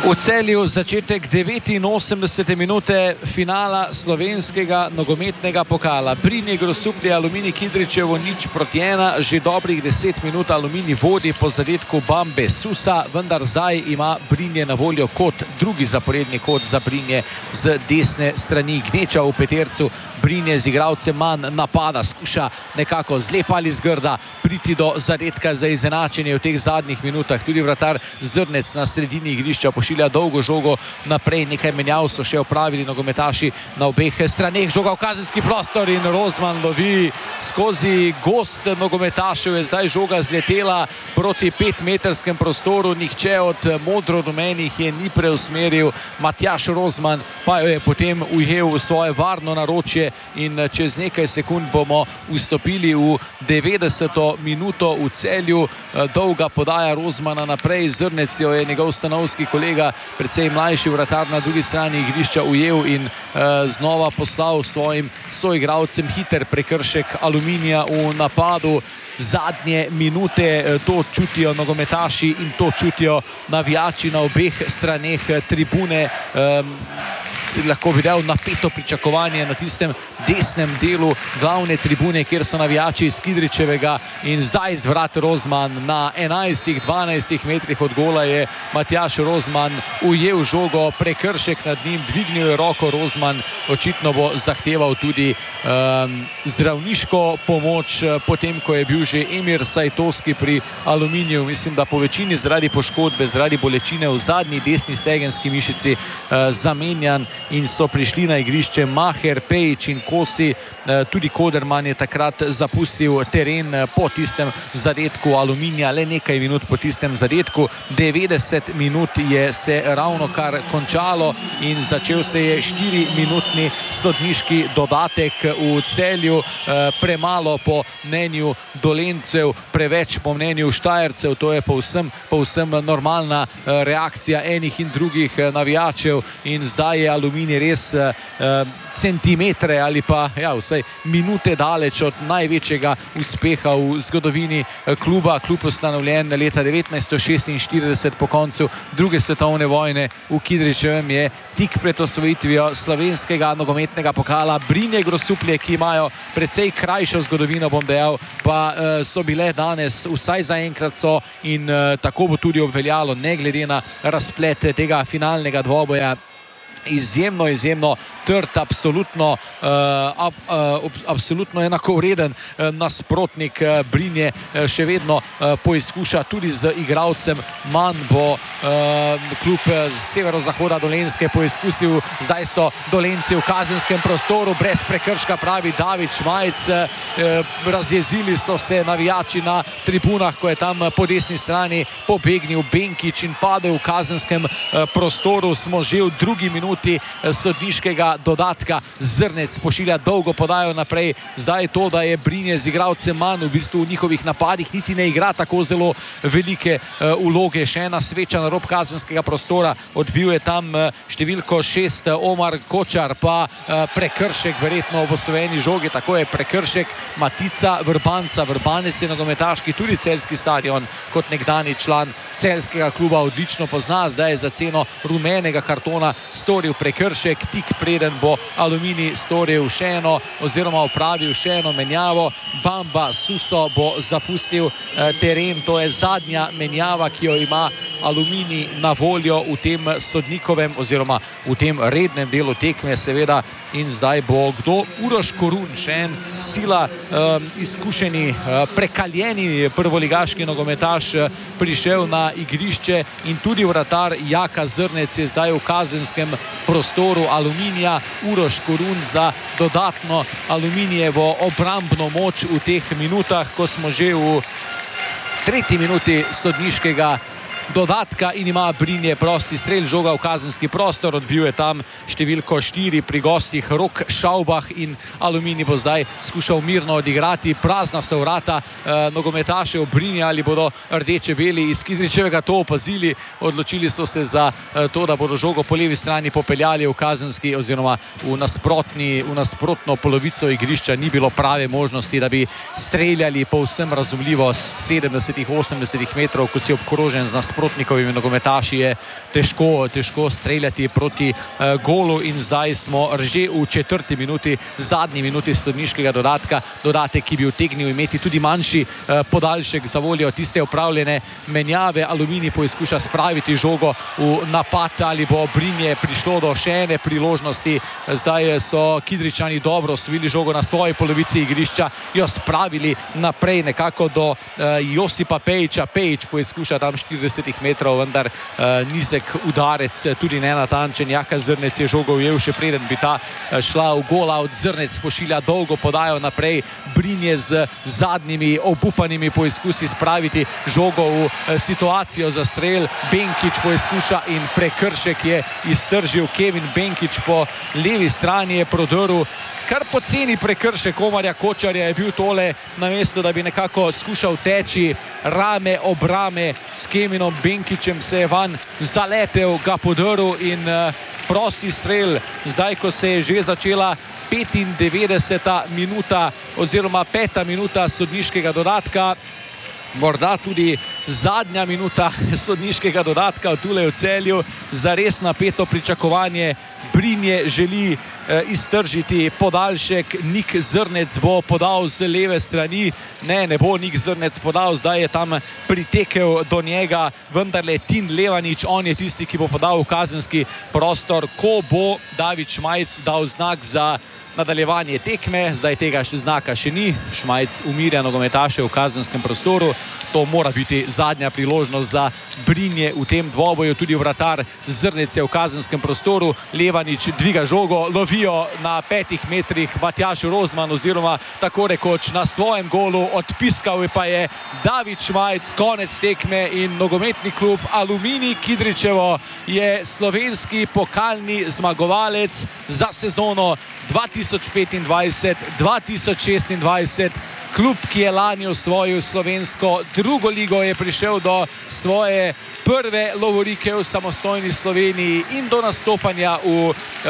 V Celju začetek 89. minute finala slovenskega nogometnega pokala. Brinje Grosuplje, Aluminij Kidričevo 0:1, že dobrih 10 minut Aluminij vodi po zadetku Bambe Susa, vendar zdaj ima Brinje na voljo kot drugi zaporedni kot za Brinje z desne strani. Gneča v petercu, Brinje z igralcem manj napada, skuša nekako zlepa ali zgrda priti do zadetka za izenačenje v teh zadnjih minutah. Tudi vratar Zrnec na sredini igrišča pošilja dolgo žogo naprej, nekaj menjav so še opravili nogometaši na obeh straneh. Žoga v kazenski prostor in Rozman lovi skozi gost nogometašev. Je zdaj žoga zletela proti 5-metrskem prostoru, nihče od modro-rumenih je ni preusmeril. Matjaž Rozman pa jo je potem ujel v svoje varno naročje in čez nekaj sekund bomo vstopili v 90. minuto v Celju. Dolga podaja Rozmana naprej, Zrnec jo je njegov stanovski kolega, precej mlajši vratar na drugi strani igrišča ujel in znova poslal svojim soigralcem hiter prekršek Aluminija v napadu. Zadnje minute, to čutijo nogometaši in to čutijo navijači na obeh straneh tribune. Lahko videl napeto pričakovanje na tistem desnem delu glavne tribune, kjer so navijači iz Kidričevega, in zdaj z vrat Rozman na 11-12 metrih od gola je Matjaž Rozman ujel žogo, prekršek nad njim, dvignil je roko Rozman, očitno bo zahteval tudi zdravniško pomoč, potem ko je bil že Emir Sajtovski pri Aluminiju, mislim, da po večini zaradi poškodbe, zaradi bolečine v zadnji desni stegenski mišici zamenjan, in so prišli na igrišče Maher, Pejić in Kosi. Tudi Koderman je takrat zapustil teren po tistem zadetku Aluminija, le nekaj minut po tistem zadetku. 90 minut je se ravno kar končalo in začel se je 4-minutni sodniški dodatek v Celju. Premalo po mnenju Dolencev, preveč po mnenju Štajercev. To je povsem normalna reakcija enih in drugih navijačev in zdaj je Aluminij res centimetre ali pa vsaj minute daleč od največjega uspeha v zgodovini kluba. Klub ustanovljen leta 1946 po koncu druge svetovne vojne v Kidričevem je tik pred osvojitvijo slovenskega nogometnega pokala. Brinje Grosuplje, ki imajo precej krajšo zgodovino, bom dejal, pa so bile danes, vsaj zaenkrat so, in tako bo tudi obveljalo ne glede na razplet tega finalnega dvoboja. Izjemno trd, absolutno enakovreden nasprotnik. Brinje še vedno poizkuša tudi z igralcem manj, bo klub z severozahoda Dolenjske poizkusil. Zdaj so Dolenjci v kazenskem prostoru brez prekrška, pravi David Šmajc. Razjezili so se navijači na tribunah, ko je tam po desni strani pobegnil Benkič in padel v kazenskem prostoru. Smo že v drugi minuti sodniškega dodatka. Zrnec pošilja dolgo podajo naprej. Zdaj to, da je Brinje z igralcem manj, v bistvu v njihovih napadih niti ne igra tako zelo velike vloge. Še ena sveča na rob kazenskega prostora, odbil je tam številko 6 Omar Kočar, pa prekršek verjetno ob osvojeni žogi, tako je prekršek Matica Vrbanca. Vrbanec je nogometaški, tudi celjski stadion kot nekdani član celjskega kluba odlično pozna. Zdaj je za ceno rumenega kartona storil prekršek, tik preden bo Aluminij storil še eno oziroma opravil še eno menjavo. Bamba Suso bo zapustil teren, to je zadnja menjava, ki jo ima Aluminij na voljo v tem sodnikovem oziroma v tem rednem delu tekme seveda. In zdaj bo kdo? Uroš Korun, še en sila izkušeni, prekaljeni prvoligaški nogometaš prišel na igrišče in tudi vratar Jaka Zrnec je zdaj v kazenskem prostoru Aluminija. Uroš Korun za dodatno Aluminijevo obrambno moč v teh minutah, ko smo že v 3. minuti sodniškega dodatka in ima Brinje prosti strel, žoga v kazenski prostor, odbil je tam številko 4 pri gostih Rok Šaubah in Aluminij bo zdaj skušal mirno odigrati. Prazna so vrata nogometašev Brinje, ali bodo rdeče-beli iz Kidričevega to opazili. Odločili so se za to, da bodo žogo po levi strani popeljali v kazenski oziroma v nasprotno polovico igrišča. Ni bilo prave možnosti, da bi streljali povsem razumljivo 70-80 metrov, ko si obkrožen z nasprotnim nasprotnikovimi nogometaši je težko streljati proti golu in zdaj smo že v 4. minuti, zadnji minuti sodniškega dodatek, ki bi utegnil imeti tudi manjši podaljšek za voljo tiste opravljene menjave. Aluminij poizkuša spraviti žogo v napad, ali bo Brinje prišlo do še ene priložnosti. Zdaj so Kidričani dobro osvojili žogo na svoji polovici igrišča, jo spravili naprej nekako do Josipa Pejića. Pejić poizkuša tam 40 metrov, vendar nizek udarec, tudi nenatančen. Jaka Zrnec je žogo ujel, še preden bi ta šla v gol out. Zrnec pošilja dolgo podajo naprej. Brinje z zadnjimi obupanimi poizkusi spraviti žogo v situacijo za strel. Benkič poizkuša in prekršek je iztržil. Kevin Benkič po levi strani je prodrl. Kar poceni prekršek Omarja Kočarja je bil tole, namesto da bi nekako skušal teči rame ob rame s Kevinom Benkičem, se je van zaletel, ga podrl in prosi strel. Zdaj, ko se je že začela 95. minuta oziroma 5. minuta sodniškega dodatka, morda tudi zadnja minuta sodniškega dodatka tule v Celju, zares napeto pričakovanje. Brinje želi iztržiti podaljšek. Nik Zrnec bo podal z leve strani. Ne bo Nik Zrnec podal, zdaj je tam pritekel do njega vendarle Tin Levanič, on je tisti, ki bo podal v kazenski prostor, ko bo David Šmajc dal znak za nadaljevanje tekme. Zdaj tega znaka še ni. Šmajc umirja nogometaše v kazenskem prostoru. To mora biti zadnja priložnost za Brinje v tem dvoboju. Tudi vratar Zrnec je v kazenskem prostoru. Levanič dviga žogo, lovijo na 5 metrih Matjaž Rozman, oziroma tako rekoč na svojem golu. Odpiskal pa je David Šmajc. Konec tekme in nogometni klub Aluminij Kidričevo je slovenski pokalni zmagovalec za sezono 2025-2026. Klub, ki je lani osvojil slovensko drugo ligo, je prišel do svoje prve lovorike v samostojni Sloveniji in do nastopanja v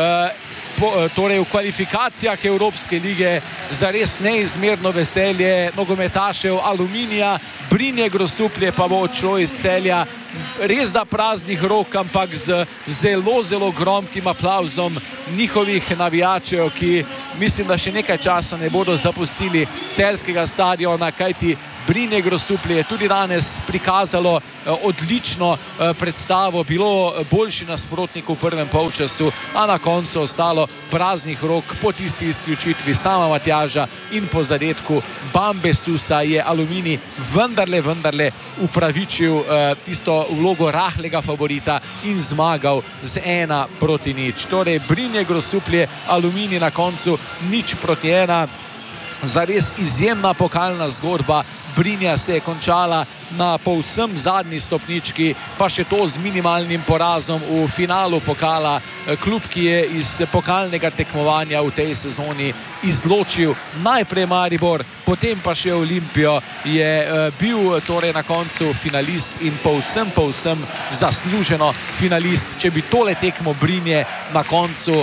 kvalifikacijah Evropske lige. Zares neizmerno veselje nogometašev Aluminija. Brinje Grosuplje pa bo odšlo iz Celja res da praznih rok, ampak z zelo gromkim aplavzom njihovih navijačev, ki mislim, da še nekaj časa ne bodo zapustili celjskega stadiona, kajti Brinje Grosuplje je tudi danes prikazalo odlično predstavo, bilo boljši nasprotnik v prvem polčasu, a na koncu ostalo praznih rok. Po tisti izključitvi sama Matjaža in po zadetku Bambe Susa je Aluminij vendarle upravičil tisto vlogo rahlega favorita in zmagal z 1-0. Torej Brinje Grosuplje, Aluminij na koncu 0-1. Zares izjemna pokalna zgodba. Brinja se je končala na povsem zadnji stopnički, pa še to z minimalnim porazom v finalu pokala. Klub, ki je iz pokalnega tekmovanja v tej sezoni izločil najprej Maribor, potem pa še Olimpijo, je bil torej na koncu finalist in povsem zasluženo finalist. Če bi tole tekmo Brinje na koncu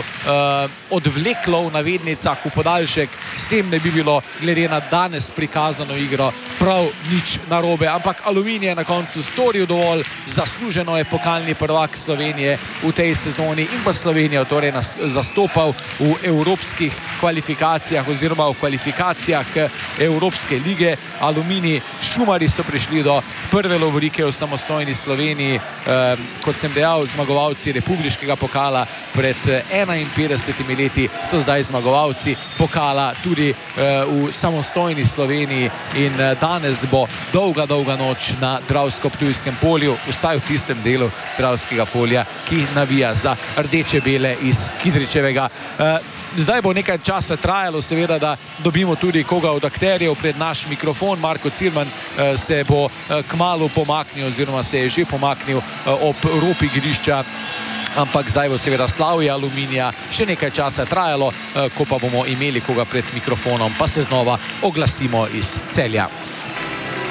odvleklo v navednicah v podaljšek, s tem ne bi bilo glede na danes prikazano igro prav nič narobe, ampak Aluminij je na koncu storil dovolj, zasluženo je pokalni prvak Slovenije v tej sezoni in pa Slovenijo torej zastopal v evropskih kvalifikacijah oziroma v kvalifikacijah Evropske lige. Aluminij, Šumarji so prišli do prve lovorike v samostojni Sloveniji, kot sem dejal, zmagovalci republiškega pokala pred 51 leti so zdaj zmagovalci pokala tudi v samostojni Sloveniji in danes bo dolga noč na Dravsko-Ptujskem polju, vsaj v tistem delu Dravskega polja, ki navija za rdeče-bele iz Kidričevega. Zdaj bo nekaj časa trajalo, seveda, da dobimo tudi koga od akterjev pred naš mikrofon. Marko Cirman se bo kmalu pomaknil oziroma se je že pomaknil ob rob igrišča, ampak zdaj bo seveda slavje Aluminija še nekaj časa trajalo, ko pa bomo imeli koga pred mikrofonom, pa se znova oglasimo iz Celja.